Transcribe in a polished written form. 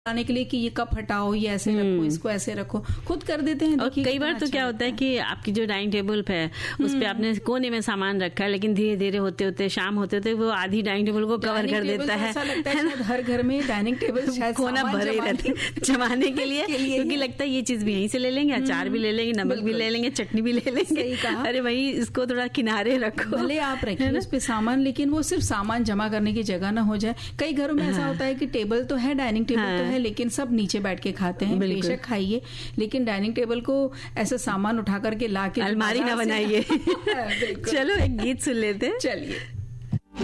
आने के लिए कि ये कप हटाओ, ये ऐसे रखो, इसको ऐसे रखो, खुद कर देते हैं। और कई बार तो क्या होता है कि आपकी जो डाइनिंग टेबल है उस पे आपने कोने में सामान रखा है, लेकिन धीरे धीरे होते होते शाम होते होते वो आधी डाइनिंग टेबल को कवर कर देता है। ऐसा लगता है हर घर में डाइनिंग टेबल शायद कोना भरे रहते हैं जमाने के लिए, क्योंकि लगता है ये चीज भी यहीं से ले लेंगे, अचार भी ले लेंगे, नमक भी ले लेंगे, चटनी भी ले लेंगे। अरे भाई इसको थोड़ा किनारे रखो, भले आप रखिए उस पे सामान, लेकिन वो सिर्फ सामान जमा करने की जगह ना हो जाए। कई घरों में ऐसा होता है कि टेबल तो है, डाइनिंग टेबल तो है, लेकिन सब नीचे बैठ के खाते हैं। बेशक खाइए, लेकिन डाइनिंग टेबल को ऐसा सामान उठा करके ला के अलमारी ना बनाइए। चलो एक गीत सुन लेते हैं। चलिए।